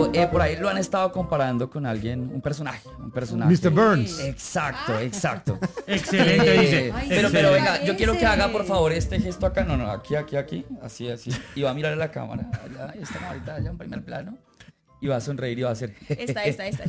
querido, por ahí lo han estado comparando con alguien, un personaje. Mr. Burns. Exacto. Excelente, dice. Pero venga, yo quiero que haga por favor este gesto acá, no, aquí, así, y va a mirar a la cámara, allá, esta camarita allá en primer plano, y va a sonreír y va a hacer... Esta.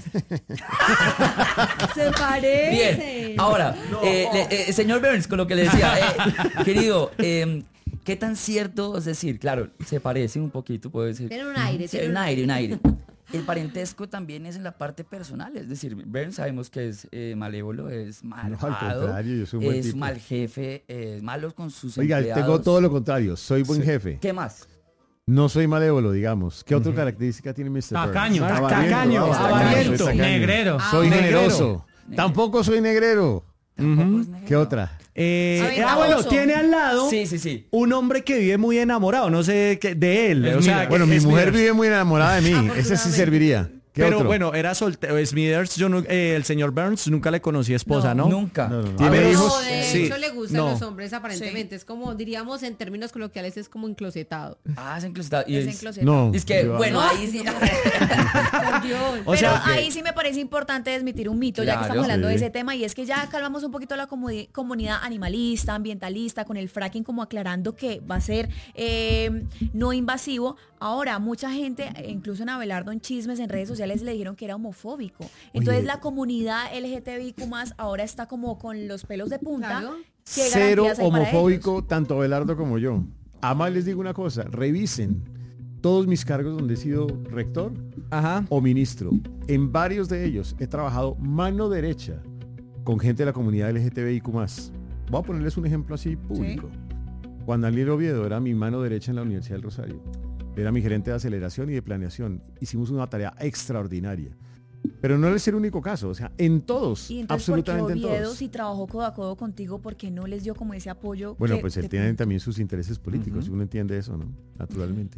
Se parece. Bien, ahora, señor Burns, con lo que le decía, querido, ¿qué tan cierto? Es decir, claro, se parece un poquito, puedo decir. Tiene un aire. Sí, un aire. El parentesco también es en la parte personal, es decir, Burns sabemos que es malévolo, es malvado, No, al contrario, yo soy un buen es tipo. mal jefe, es malo con sus Oiga, empleados. tengo todo lo contrario, soy buen jefe. ¿Qué más? No soy malévolo, digamos. ¿Qué otra característica tiene Mr. Burns? Tacaño. Tacaño, Avariento. soy tacaño. Negrero. Soy Negrero. generoso. Tampoco soy negrero. Tampoco es negro. ¿Qué otra? Aventajoso. Tiene al lado Sí. un hombre que vive muy enamorado, no sé de él. Es O sea, Smithers. Bueno, mi es mujer Smithers. vive muy enamorada de mí. Ese sí serviría. ¿Qué Pero otro? bueno, era soltero. Smithers, el señor Burns nunca le conocí esposa, ¿no? Nunca. No. ¿Tiene Pero hijos? de Sí. hecho le gustan No. los hombres aparentemente. Es como, diríamos en términos coloquiales, es como enclosetado. Ah, es enclosetado. Y Es es- enclosetado. No. Es que, yo- bueno, ahí sí. Por Dios. O Pero sea, ahí sí me parece importante desmitir un mito, ya que Claro, estamos hablando de sí. ese tema, y es que ya calmamos un poquito la comunidad animalista, ambientalista, con el fracking como aclarando que va a ser no invasivo. Ahora, mucha gente, incluso en Abelardo, en chismes, en redes sociales, le dijeron que era homofóbico. Entonces Oye. la comunidad LGTBIQ+, ahora está como con los pelos de punta. Claro. ¿Qué Cero garantías hay para homofóbico, tanto Abelardo como yo. Además les digo una cosa, revisen todos mis cargos donde he sido rector Ajá. o ministro. En varios de ellos he trabajado mano derecha con gente de la comunidad LGTBIQ+. Voy a ponerles un ejemplo así público. Juan Daniel Oviedo era mi mano derecha en la Universidad del Rosario. Era mi gerente de aceleración y de planeación. Hicimos una tarea extraordinaria. Pero no es el único caso, o sea, en todos, Y entonces, ¿por qué absolutamente en Oviedo, todos. si trabajó codo a codo contigo, por qué no les dio como ese apoyo? Bueno, que pues él de tiene pronto- también sus intereses políticos, uno entiende eso, ¿no? Naturalmente.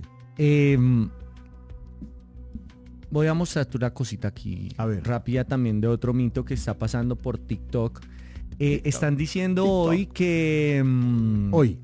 Voy a mostrarte una cosita aquí. A ver. Rápida también de otro mito que está pasando por TikTok. Están diciendo hoy que... Hoy.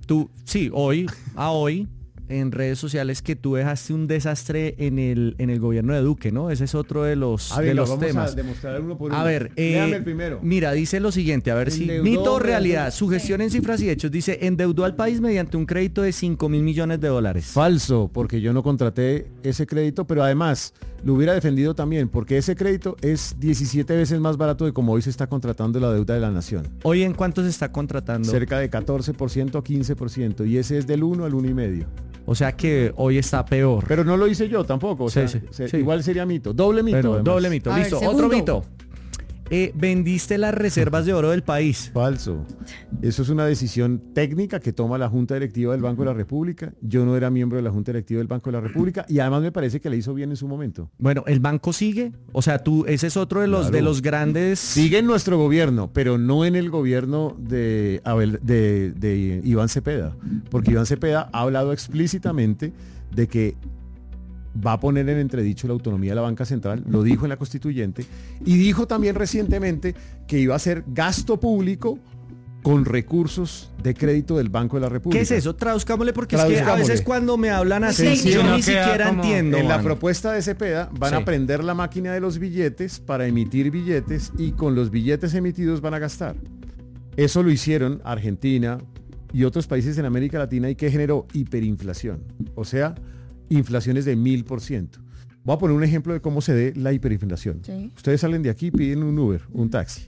Hoy, en redes sociales, que tú dejaste un desastre en el gobierno de Duque, ¿no? Ese es otro de los, A ver, de los vamos temas. a demostrar uno por uno. A ver, Léame el primero. mira, dice lo siguiente, a ver si Endeudó, mito o pero- realidad, su gestión en cifras y hechos, dice, endeudó al país mediante un crédito de 5.000 millones de dólares. Falso, porque yo no contraté ese crédito, pero además lo hubiera defendido también, porque ese crédito es 17 veces más barato de como hoy se está contratando la deuda de la nación. Hoy, ¿en cuánto se está contratando? Cerca de 14% a 15%, y ese es del 1 al 1,5. O sea que hoy está peor. Pero no lo hice yo tampoco, o Sí, sea, sí. igual sería mito, doble mito. Pero además. doble mito. A ver, Listo, segundo. otro mito. Vendiste las reservas de oro del país. Falso. Eso es una decisión técnica que toma la Junta Directiva del Banco de la República. Yo no era miembro de la Junta Directiva del Banco de la República y además me parece que le hizo bien en su momento. Bueno, ¿el banco sigue? O sea, ese es otro de los, Claro. de los grandes... Sigue en nuestro gobierno, pero no en el gobierno de Iván Cepeda, porque Iván Cepeda ha hablado explícitamente de que va a poner en entredicho la autonomía de la banca central, lo dijo en la constituyente, y dijo también recientemente que iba a hacer gasto público con recursos de crédito del Banco de la República. ¿Qué es eso? Traduzcámosle porque es que a Traduzcámosle. veces cuando me hablan así, Sencillo, yo no ni queda siquiera como- entiendo. En la mano. propuesta de Cepeda van Sí. a prender la máquina de los billetes para emitir billetes y con los billetes emitidos van a gastar. Eso lo hicieron Argentina y otros países en América Latina y que generó hiperinflación. O sea, inflaciones de 1000%. Voy a poner un ejemplo de cómo se dé la hiperinflación. Sí. Ustedes salen de aquí y piden un Uber, un taxi.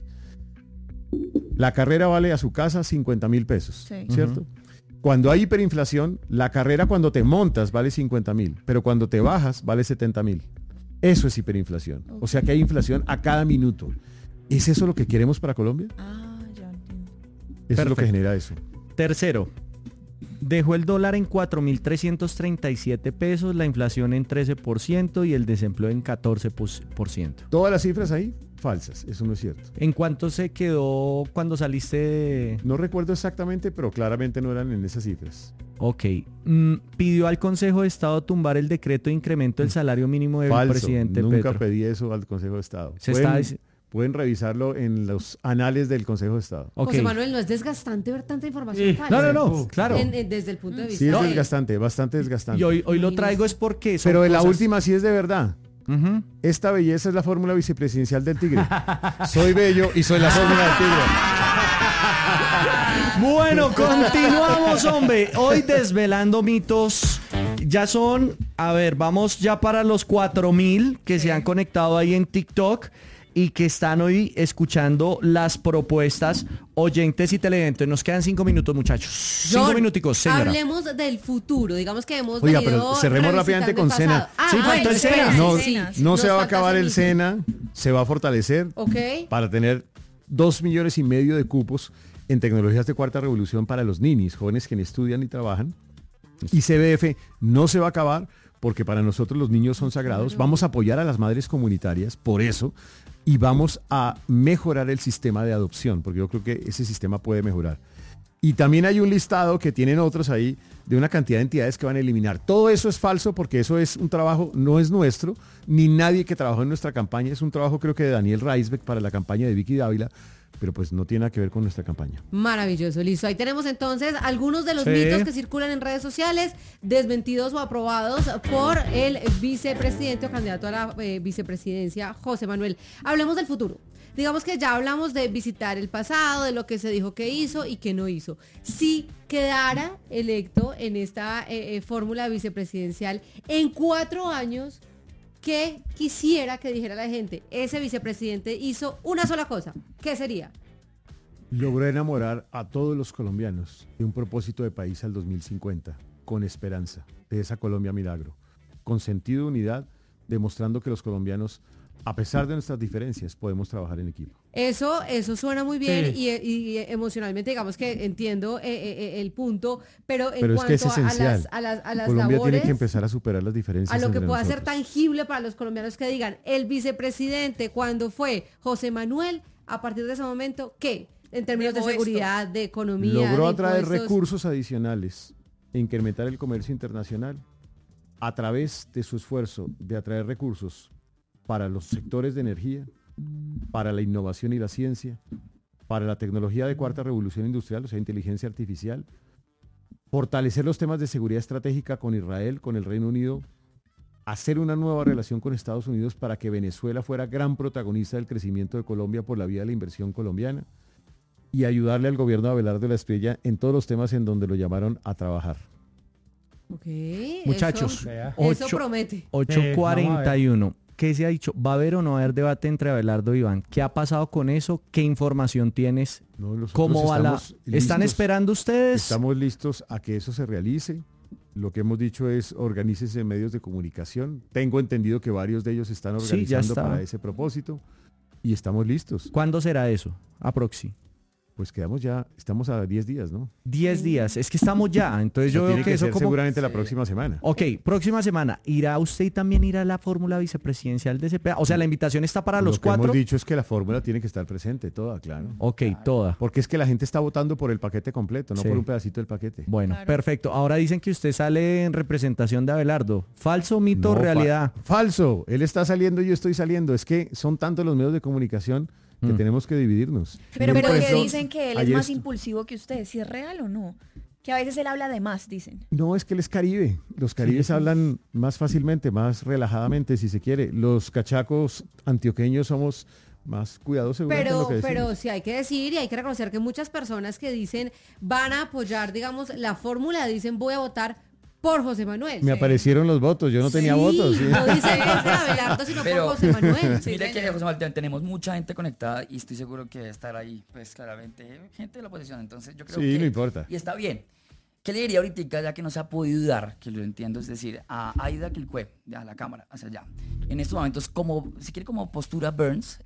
La carrera vale a su casa 50.000 pesos, Sí. ¿cierto? Cuando hay hiperinflación, la carrera cuando te montas vale 50.000, pero cuando te bajas vale 70.000. Eso es hiperinflación. O sea que hay inflación a cada minuto. ¿Es eso lo que queremos para Colombia? Ah, ya entiendo. Eso es lo que Perfecto. genera eso. Tercero, dejó el dólar en 4.337 pesos, la inflación en 13% y el desempleo en 14%. Todas las cifras ahí, falsas. Eso no es cierto. ¿En cuánto se quedó cuando saliste de...? No recuerdo exactamente, pero claramente no eran en esas cifras. Ok. Pidió al Consejo de Estado tumbar el decreto de incremento del salario mínimo del Falso. presidente Nunca Petro. pedí eso al Consejo de Estado. Se Pueden, está dic- pueden revisarlo en los anales del Consejo de Estado. Ok. José Manuel, ¿no es desgastante ver tanta información Sí. falsa? No, claro. Desde el punto de vista Sí, es de- desgastante, bastante desgastante. Y hoy lo traigo es porque... son Pero en la cosas- última sí es de verdad. Ujú. Esta belleza es la fórmula vicepresidencial del tigre. Soy bello y soy la fórmula del tigre. Bueno, continuamos, hombre. Hoy desvelando mitos. Ya son, a ver, vamos ya para los 4.000 que se han conectado ahí en TikTok y que están hoy escuchando las propuestas, oyentes y televidentes. Nos quedan 5 minutos, muchachos. 5 John, minuticos, señora. Hablemos del futuro. Digamos que hemos Oiga, venido pero cerremos rápidamente con revisitando el Sena. pasado. Sí, faltó el Sena. espérate, No, sí. no se Nos va a falta acabar el Cenita. SENA, se va a fortalecer Ok. para tener 2,5 millones de cupos en tecnologías de cuarta revolución para los ninis, jóvenes que estudian y trabajan. Y CBF no se va a acabar porque para nosotros los niños son sagrados. Vamos a apoyar a las madres comunitarias por eso y vamos a mejorar el sistema de adopción, porque yo creo que ese sistema puede mejorar. Y también hay un listado que tienen otros ahí de una cantidad de entidades que van a eliminar. Todo eso es falso porque eso es un trabajo, no es nuestro, ni nadie que trabajó en nuestra campaña. Es un trabajo creo que de Daniel Reisbeck para la campaña de Vicky Dávila, pero pues no tiene nada que ver con nuestra campaña. Maravilloso, listo. Ahí tenemos entonces algunos de los Sí. mitos que circulan en redes sociales, desmentidos o aprobados por el vicepresidente o candidato a la vicepresidencia, José Manuel. Hablemos del futuro. Digamos que ya hablamos de visitar el pasado, de lo que se dijo que hizo y que no hizo. Si quedara electo en esta fórmula vicepresidencial en 4 años, ¿qué quisiera que dijera la gente? Ese vicepresidente hizo una sola cosa. ¿Qué sería? Logró enamorar a todos los colombianos de un propósito de país al 2050, con esperanza, de esa Colombia milagro, con sentido de unidad, demostrando que los colombianos, a pesar de nuestras diferencias, podemos trabajar en equipo. Eso suena muy bien Sí. y emocionalmente digamos que entiendo el punto, pero en Pero es que es cuanto a esencial. las Colombia labores, tiene que empezar a superar las diferencias a lo que entre pueda ser nosotros. tangible para los colombianos que digan, el vicepresidente cuando fue José Manuel, a partir de ese momento, ¿qué? En términos de Dejó esto. seguridad, de economía, Logró de atraer impuestos. recursos adicionales e incrementar el comercio internacional a través de su esfuerzo de atraer recursos para los sectores de energía, para la innovación y la ciencia, para la tecnología de cuarta revolución industrial, o sea, inteligencia artificial, fortalecer los temas de seguridad estratégica con Israel, con el Reino Unido, hacer una nueva relación con Estados Unidos para que Venezuela fuera gran protagonista del crecimiento de Colombia por la vía de la inversión colombiana y ayudarle al gobierno de Abelardo de la Espriella en todos los temas en donde lo llamaron a trabajar. Ok, Muchachos, eso promete. 8:41. ¿Qué se ha dicho? ¿Va a haber o no va a haber debate entre Abelardo y Iván? ¿Qué ha pasado con eso? ¿Qué información tienes? No, nosotros ¿Cómo va la...? estamos ¿Están listos. esperando ustedes? Estamos listos a que eso se realice. Lo que hemos dicho es organícese en medios de comunicación. Tengo entendido que varios de ellos están Sí, ya organizando está. para ese propósito y estamos listos. ¿Cuándo será eso? Aproxi. Pues quedamos ya, estamos a 10 días, ¿no? 10 días. Es que estamos ya. Entonces yo Tiene veo que que eso ser como... seguramente la próxima semana. Ok, próxima semana. ¿Irá usted y también irá a la fórmula vicepresidencial de CPA? O sea, la invitación está para los Lo que 4. hemos dicho es que la fórmula tiene que estar presente, toda, claro. Ok, toda. Porque es que la gente está votando por el paquete completo, no Sí. por un pedacito del paquete. Bueno, Claro. perfecto. Ahora dicen que usted sale en representación de Abelardo. ¿Falso, mito, No, realidad? Falso. Él está saliendo y yo estoy saliendo. Es que son tantos los medios de comunicación que tenemos que dividirnos. Pero Yo, ¿por por qué ejemplo, dicen que él es ayer más impulsivo que usted? ¿Si es real o no? Que a veces él habla de más, dicen. No, es que él es caribe. Los caribes hablan más fácilmente, más relajadamente, si se quiere. Los cachacos antioqueños somos más cuidadosos seguramente en lo que Pero decimos. sí hay que decir y hay que reconocer que muchas personas que dicen van a apoyar, digamos, la fórmula, dicen voy a votar por José Manuel. Me aparecieron los votos, yo no tenía votos. ¿sí? No dicen que es por Abelardo, sino Pero- por José Manuel. Mire que José Manuel, tenemos mucha gente conectada y estoy seguro que debe estar ahí, pues claramente, gente de la oposición. Entonces yo creo Sí, que... no importa. Y está bien. ¿Qué le diría ahorita, ya que no se ha podido dar, que lo entiendo, es decir, a Aida Quilcue, a la cámara, hacia allá? En estos momentos, como, si quiere, como postura Burns.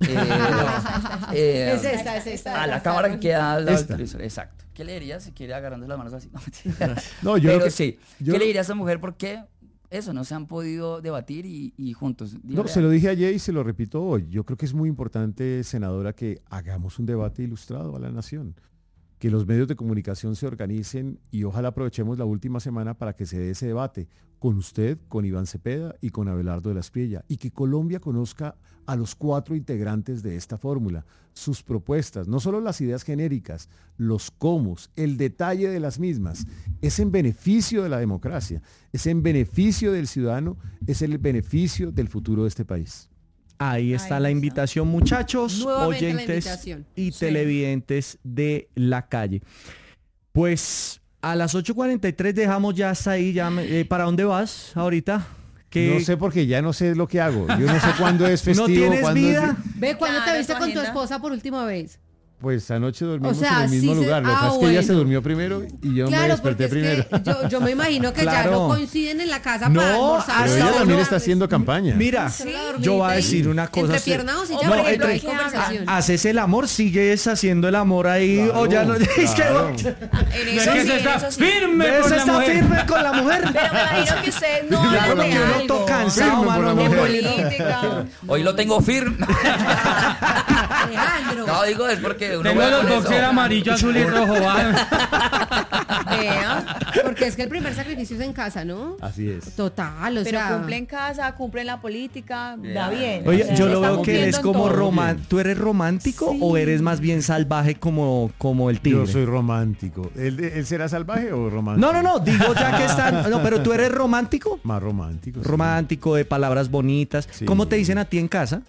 Es esta. A la cámara que queda al lado del Esta. televisor. Exacto. ¿Qué le diría si quiere agarrando las manos así? No, yo Pero lo que- sí. yo- ¿Qué le diría a esa mujer? Porque eso, no se han podido debatir y juntos. No, Dígale se lo dije ayer y se lo repito hoy. Yo creo que es muy importante, senadora, que hagamos un debate ilustrado a la nación. que los medios de comunicación se organicen y ojalá aprovechemos la última semana para que se dé ese debate con usted, con Iván Cepeda y con Abelardo de la Espriella, y que Colombia conozca a los 4 integrantes de esta fórmula, sus propuestas, no solo las ideas genéricas, los cómo, el detalle de las mismas. Es en beneficio de la democracia, es en beneficio del ciudadano, es el beneficio del futuro de este país. Ahí está Ahí la está. invitación, muchachos, Nuevamente la oyentes invitación. y Sí. televidentes de la calle. Pues a las 8:43 dejamos ya hasta ahí. ¿Para dónde vas ahorita? No sé porque ya no sé lo que hago. Yo no sé cuándo es festivo. ¿No tienes cuándo vida? Ve, ¿cuándo Claro, te viste tu con tu agenda. esposa por última vez? Pues anoche dormimos O sea, en el mismo sí se- lugar. Lo que pasa es que ella se bueno. durmió primero y yo me Claro, desperté porque primero. es que yo me imagino que ya Claro. no coinciden en la casa No, para almorzar. Pero hasta ella también uno- está haciendo campaña. Mira, Sí. yo voy a decir una cosa. ¿Entre sí. piernados y O ya? por No, ejemplo, entre ¿qué hagas? conversación. Haces el amor, sigues haciendo el amor ahí Claro, o ya no. Es que claro. En No, eso es sí, que en se está eso sí. firme ¿Ves? con la Está mujer. firme con la mujer. Pero me imagino que ustedes no Claro, hablan de porque uno algo. todo cansado, Firme por mano. la no De mujer. puede. política. Hoy lo tengo firme. Alejandro. No, digo, es porque uno Tengo juega los con eso. boxers amarillo, azul y rojo. ¿va? Vea. Porque es que el primer sacrificio es en casa, ¿no? Así es. Total, o Pero sea. cumple en casa, cumple en la política, da Yeah. bien. Oye, O sea, yo lo está veo que él cumpliendo es en como todo. romántico. ¿Tú eres romántico o eres más bien salvaje como el tigre? Yo soy romántico. ¿Él será salvaje o romántico? No, digo ya que están. No, pero tú eres romántico. Más romántico. sí. Romántico, de palabras bonitas. Sí. ¿Cómo te dicen a ti en casa?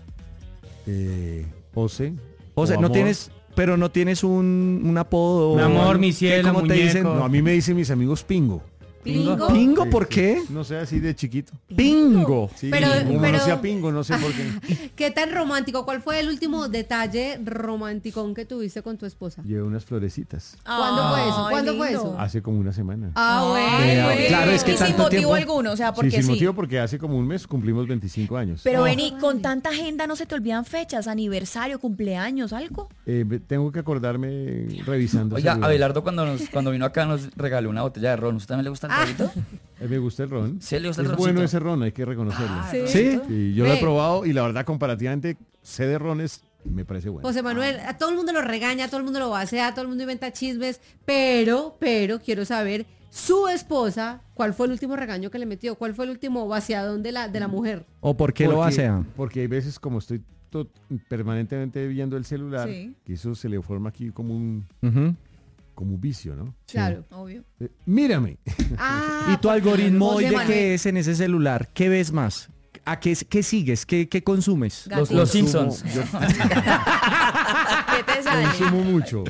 José. O sea, no amor. tienes, pero no tienes un apodo. Mi amor, mi ¿Qué? cielo, ¿Cómo te dicen? muñeco. No, a mí me dicen mis amigos Pingo. ¿Pingo? ¿Pingo? Sí, ¿Por sí. qué? No sé, así de chiquito. Pingo. Sí, Pero- como pero- no sea Pingo, no sé por qué. ¿Qué tan romántico? ¿Cuál fue el último detalle romanticón que tuviste con tu esposa? Llevé unas florecitas. ¿Cuándo fue eso? Ay, ¿Cuándo fue lindo. eso? Hace como una semana. Bueno. Claro, es que y sin tanto motivo tiempo- alguno, o sea, Sí, porque sin sí. motivo porque hace como un mes cumplimos 25 años. Pero vení, con tanta agenda no se te olvidan fechas, aniversario, cumpleaños, algo. Tengo que acordarme revisando. Oiga, celular. Abelardo cuando vino acá nos regaló una botella de ron. ¿Usted también le gusta el traguito? Me gusta el ron. Sí, le gusta el Es roncito. bueno ese ron, hay que reconocerlo. Sí. ¿Sí? Sí, yo lo he Ve. probado y la verdad comparativamente sé de rones y me parece bueno. José Manuel, a todo el mundo lo regaña, a todo el mundo lo vacea, a todo el mundo inventa chismes, pero quiero saber, su esposa, ¿cuál fue el último regaño que le metió? ¿Cuál fue el último vaciadón de la mujer? ¿O por qué lo Porque- vacea? Porque hay veces como estoy permanentemente viendo el celular, Sí. que eso se le forma aquí como un Ujú. vicio, ¿no? Claro. Obvio. Mírame. Ah, ¿Y tu algoritmo hoy José de Manuel. qué es en ese celular? ¿Qué ves más? ¿Qué sigues? ¿Qué consumes? Los Simpsons. Yo ¿Qué te sale? consumo mucho.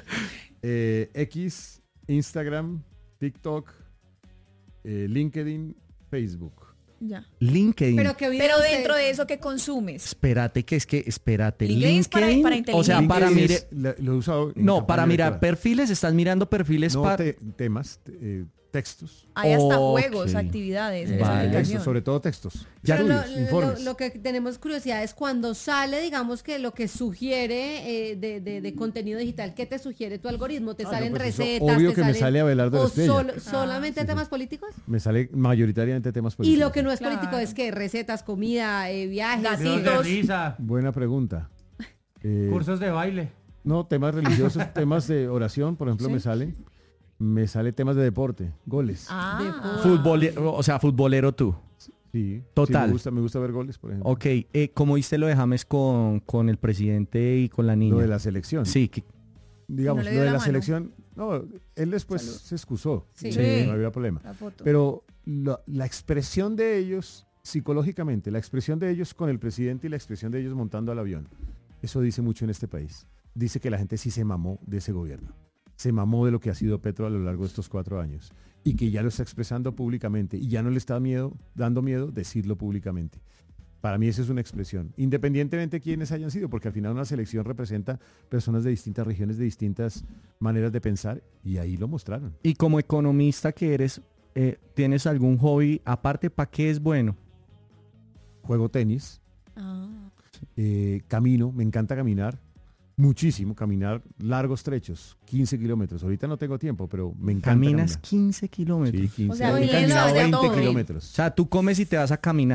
X, Instagram, TikTok, LinkedIn, Facebook. Ya. LinkedIn. Pero, ¿qué vida Pero usted- dentro de eso, ¿qué consumes? Espérate. LinkedIn es para o sea, inteligencia. para LinkedIn mirar. lo he usado en No, campaña para mirar electoral. perfiles, estás mirando perfiles No, para. temas, textos. Hay hasta Ok. juegos, actividades, Vale. explicación. Textos, sobre todo textos. Ya Pero Estudios, informes. lo que tenemos curiosidad es cuando sale, digamos que lo que sugiere de contenido digital, ¿qué te sugiere tu algoritmo? ¿Te Ah, salen no, pues eso, recetas? obvio te que me salen- sale Abelardo de la o Espriella. solamente temas políticos? Me sale mayoritariamente temas Y políticos. lo que no es Claro. político es que recetas, comida, viajes. Gatitos. Videos de risa, Buena pregunta. cursos de baile. No, temas religiosos, temas de oración, por ejemplo, Sí. me sale. Me sale temas de deporte, goles. Ah, o sea, futbolero tú. Sí, Total. sí, me gusta ver goles, por ejemplo. Ok, ¿cómo viste lo de James con el presidente y con la niña? Lo de la selección. Sí, Digamos, No le lo dio de la la mano. selección. No, él después Salud. se excusó. Sí. Sí. No había problema. la foto. Pero la expresión de ellos, psicológicamente, la expresión de ellos con el presidente y la expresión de ellos montando al avión, eso dice mucho en este país. Dice que la gente sí se mamó de ese gobierno. Se mamó de lo que ha sido Petro a lo largo de estos 4 años. Y que ya lo está expresando públicamente. Y ya no le está dando miedo decirlo públicamente. Para mí esa es una expresión. Independientemente de quiénes hayan sido, porque al final una selección representa personas de distintas regiones, de distintas maneras de pensar. Y ahí lo mostraron. y como economista que eres, ¿tienes algún hobby aparte? ¿Para qué es bueno? Juego tenis. Ah. Camino, me encanta caminar, muchísimo, caminar largos trechos, 15 kilómetros. Ahorita no tengo tiempo, pero me encanta Caminas caminar. 15 kilómetros. Sí, 15. O sea, he bien, caminado lo de 20 todo. kilómetros. O sea, tú comes y te vas a caminar.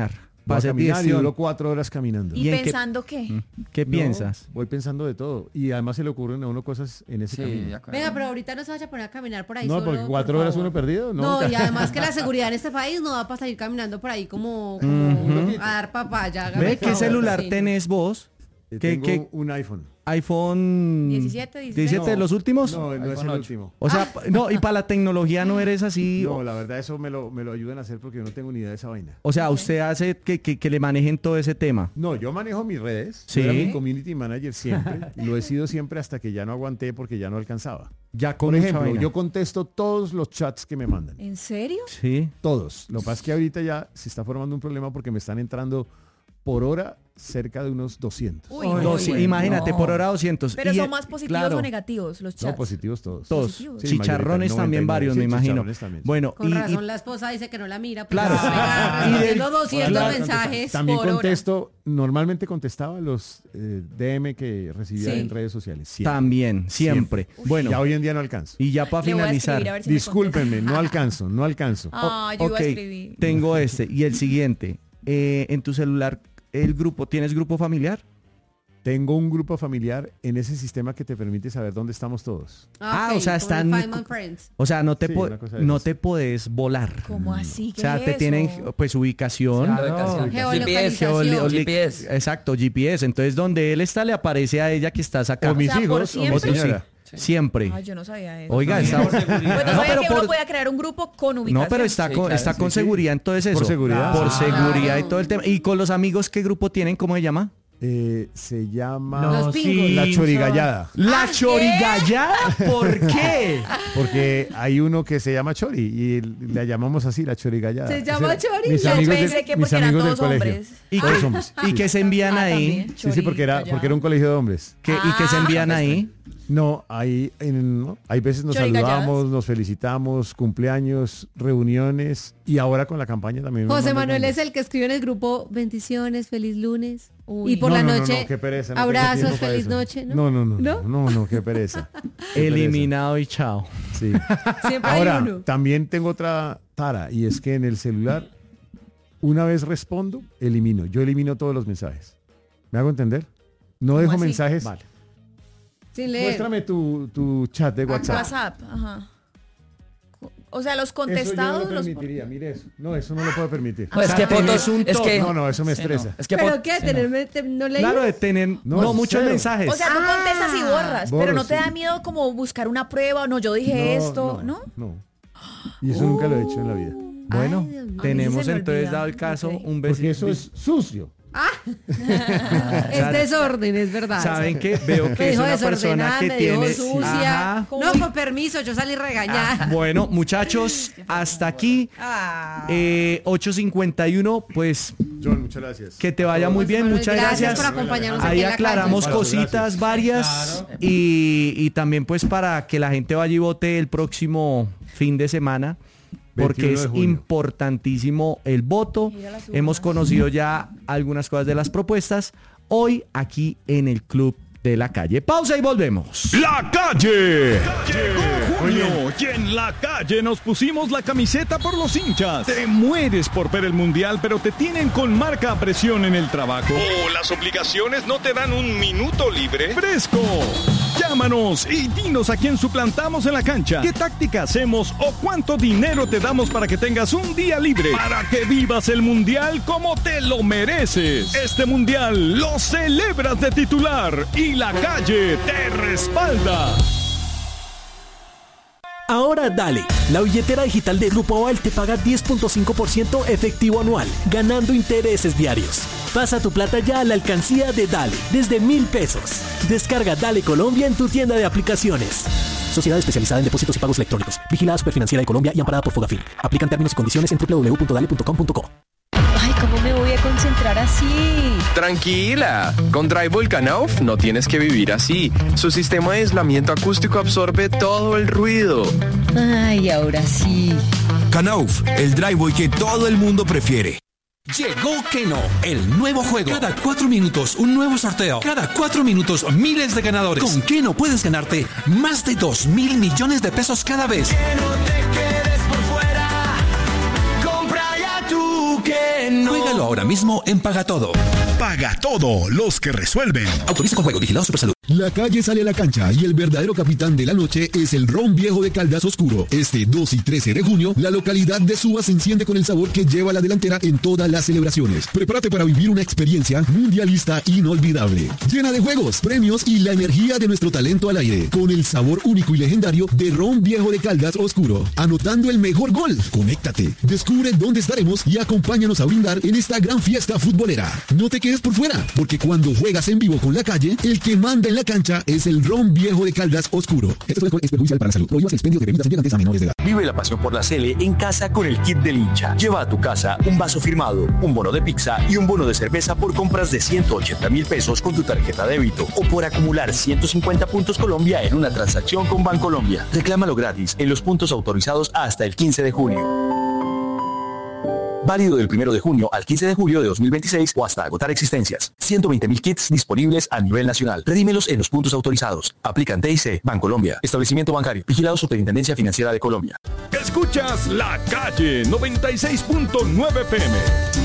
Voy a hacer caminar y digestión. duró 4 horas caminando. ¿Y en qué- pensando qué? ¿Qué No, piensas? Voy pensando de todo. Y además se le ocurren a uno cosas en ese Sí, camino. de acuerdo. Venga, pero ahorita no se vaya a poner a caminar por ahí No, solo, porque 4 por horas favor. uno perdido. No, y además que la seguridad en este país no da para salir caminando por ahí como a dar papaya. hágame ¿Ve el qué favor, celular sí. tenés vos? ¿Qué- Tengo qué- un iPhone. iPhone 17, 17 de los últimos. No, no es iPhone el 8. último. O sea, no, y para la tecnología no eres así. No, la verdad eso me lo ayudan a hacer porque yo no tengo ni idea de esa vaina. O sea, usted hace que le manejen todo ese tema. No, yo manejo mis redes. Sí. Yo era mi community manager siempre. Lo he sido siempre hasta que ya no aguanté porque ya no alcanzaba. Ya con Por mucha ejemplo, vaina. yo contesto todos los chats que me mandan. ¿En serio? Sí. Todos. Lo que pasa es que ahorita ya se está formando un problema porque me están entrando por hora cerca de unos 200. Uy, Ay, Dos, sí, imagínate, no. por hora 200. Pero Y, son más positivos claro, o negativos los chats. No, positivos todos. Todos. Positivos. Sí, Chicharrones mayoritario, también 99, varios, sí, me imagino. chicharrones también, sí. Bueno, Con y razón la esposa dice que no la mira. Claro. Venga, Y del- recibiendo 200 Claro, mensajes También por hora. contesto, normalmente contestaba los DM que recibía Sí. en redes sociales. Siempre. también, siempre. Bueno, Ya hoy en día no alcanzo. y ya para Le voy a finalizar. escribir a ver si me Discúlpenme, contesta. no alcanzo, no alcanzo. Ah, yo iba Ok, a escribir. tengo este. Y el siguiente. En tu celular, el grupo, ¿tienes grupo familiar? Tengo un grupo familiar en ese sistema que te permite saber dónde estamos todos. Ah, ok, o sea, como están- el Find My Friends. O sea, no te, Sí, po- una cosa de no esas. te podés volar. ¿Cómo así? O ¿Qué sea, es te eso? tienen pues ubicación. La ubicación. Geolocalización. GPS. Exacto, GPS. Entonces, donde él está, le aparece a ella que estás acá. O mis sea, por hijos o mi siempre. señora. Siempre. Ay, yo no sabía eso. Oiga, está... Pues no No, sabía pero que por- uno podía crear un grupo con ubicación. No, pero está Sí, con, claro, está sí, con sí. seguridad, entonces eso. Por seguridad. Por Ah, seguridad claro. y todo el tema. ¿Y con los amigos qué grupo tienen? ¿Cómo se llama? Se llama Los pingos. La Chorigallada. La Chorigallada. ¿Por qué? Porque hay uno que se llama Chori y la llamamos así, la Chorigallada. ¿Se llama Ese- Chori? Mis Yo amigos, pensé que mis porque eran amigos del todos colegio. hombres. ¿Y Todos qué, hombres. y qué se envían Ah, ahí? también. Sí, sí, porque era un colegio de hombres. ¿Y qué se envían ahí? No, hay veces nos Chorigalladas. saludamos, nos felicitamos, cumpleaños, reuniones y ahora con la campaña también. José Manuel es el que escribe en el grupo bendiciones, feliz lunes. Uy. Y por la noche, qué pereza, no tengo abrazos, tiempo para feliz eso. noche, ¿no? No, qué pereza. Qué Eliminado y chao. pereza. Sí. Siempre hay Ahora, uno. también tengo otra tara y es que en el celular, una vez respondo, elimino. Yo elimino todos los mensajes. ¿Me hago entender? No dejo así? mensajes. Sin leer. Muéstrame tu chat de WhatsApp. WhatsApp, ajá. O sea, los Eso yo no contestados lo los... permitiría, mire eso. No, eso no lo puedo permitir. Pues O sea, que tienes fotos. un Es que. No, eso me Sí, estresa. no. Es que ¿Pero foto- qué? sí, no. ¿No leí? Claro, de tener no, muchos cero. mensajes. O sea, tú contestas y borras, Borro, pero no te sí. da miedo como buscar una prueba o no, yo dije esto, ¿no? No. Y eso nunca lo he hecho en la vida. Bueno, Ay, Dios mío. tenemos A mí sí se me entonces olvida. dado el caso Ok. un Porque besito. eso es sucio. Es desorden, es verdad. ¿Saben qué? Veo que Me es dijo una persona desordenada, que me dijo tiene... sucia. Ajá. No, con permiso, yo salí regañada. Bueno, muchachos, hasta aquí. 8:51, pues John, muchas gracias. que te vaya muy bien, Manuel, muchas gracias. por acompañarnos Ahí aquí en la aclaramos calle. cositas Gracias. varias y también pues para que la gente vaya y vote el próximo fin de semana. Porque 21 de es junio. importantísimo el voto. Ir a las Hemos urnas. conocido ya algunas cosas de las propuestas. Hoy aquí en el Club de la Calle. Pausa y volvemos. La calle. Llegó junio y en la calle nos pusimos la camiseta por los hinchas. Te mueres por ver el mundial, pero te tienen con marca a presión en el trabajo. O las obligaciones no te dan un minuto libre. ¡Fresco! Llámanos y dinos a quién suplantamos en la cancha, qué táctica hacemos o cuánto dinero te damos para que tengas un día libre, para que vivas el mundial como te lo mereces. Este mundial lo celebras de titular y la calle te respalda. Ahora dale, la billetera digital de Grupo Aval te paga 10.5% efectivo anual, ganando intereses diarios. Pasa tu plata ya a la alcancía de Dale, desde 1.000 pesos. Descarga Dale Colombia en tu tienda de aplicaciones. Sociedad especializada en depósitos y pagos electrónicos. Vigilada Superfinanciera de Colombia y amparada por Fogafín. Aplican términos y condiciones en www.dale.com.co. Ay, ¿cómo me voy a concentrar así? Tranquila, con Drywall Knauf no tienes que vivir así. Su sistema de aislamiento acústico absorbe todo el ruido. Ay, ahora sí. Knauf, el driveway que todo el mundo prefiere. Llegó Keno, el nuevo juego. Cada 4 minutos, un nuevo sorteo. Cada 4 minutos, miles de ganadores. Con Keno puedes ganarte más de 2.000 millones de pesos cada vez. Que no te quedes por fuera. Compra ya tu Keno. Juega Pídelo ahora mismo en Pagatodo. Pagatodo, los que resuelven. Autoriza con juego, vigilado Supersalud. La calle sale a la cancha y el verdadero capitán de la noche es el ron viejo de Caldas Oscuro. Este 2 y 13 de junio, la localidad de Suba se enciende con el sabor que lleva la delantera en todas las celebraciones. Prepárate para vivir una experiencia mundialista inolvidable, llena de juegos, premios y la energía de nuestro talento al aire, con el sabor único y legendario de ron viejo de Caldas Oscuro. Anotando el mejor gol. Conéctate, descubre dónde estaremos y acompáñanos a brindar en esta gran fiesta futbolera. No te quedes por fuera, porque cuando juegas en vivo con la calle, el que manda en la cancha es el ron viejo de Caldas Oscuro. Este es perjudicial para la salud. Prohíbas el expendio de bebidas embriagantes a menores de edad. Vive la pasión por la Sele en casa con el kit del hincha. Lleva a tu casa un vaso firmado, un bono de pizza y un bono de cerveza por compras de 180,000 pesos con tu tarjeta débito o por acumular 150 puntos Colombia en una transacción con Bancolombia. Reclámalo gratis en los puntos autorizados hasta el 15 de junio. Válido del 1 de junio al 15 de julio de 2026 o hasta agotar existencias. 120,000 kits disponibles a nivel nacional. Redímelos en los puntos autorizados. Aplican TIC, Bancolombia. Establecimiento bancario. Vigilado Superintendencia Financiera de Colombia. Escuchas La Calle 96.9 PM.